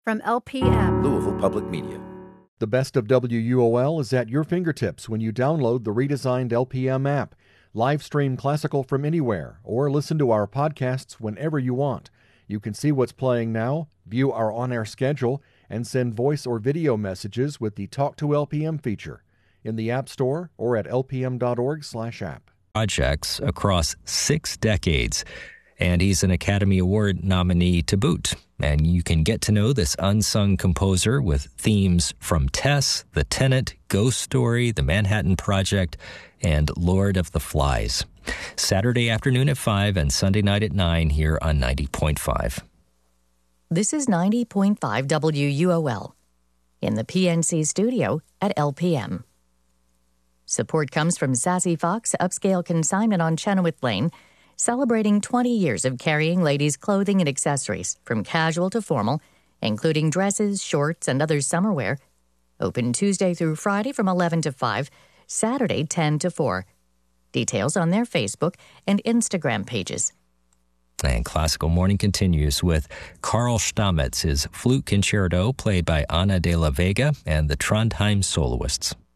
from LPM. Louisville Public Media. The best of WUOL is at your fingertips when you download the redesigned LPM app. Live stream classical from anywhere or listen to our podcasts whenever you want. You can see what's playing now, view our on-air schedule, and send voice or video messages with the Talk to LPM feature in the App Store or at lpm.org/app. Projects across 6 decades, and he's an Academy Award nominee to boot. And you can get to know this unsung composer with themes from Tess, The Tenant, Ghost Story, The Manhattan Project, and Lord of the Flies. Saturday afternoon at 5 and Sunday night at 9 here on 90.5. This is 90.5 WUOL in the PNC studio at LPM. Support comes from Sassy Fox Upscale Consignment on Chenoweth Lane, celebrating 20 years of carrying ladies' clothing and accessories, from casual to formal, including dresses, shorts, and other summer wear. Open Tuesday through Friday from 11 to 5, Saturday 10 to 4. Details on their Facebook and Instagram pages. And Classical Morning continues with Carl Stamets, his flute concerto played by Ana de la Vega and the Trondheim Soloists.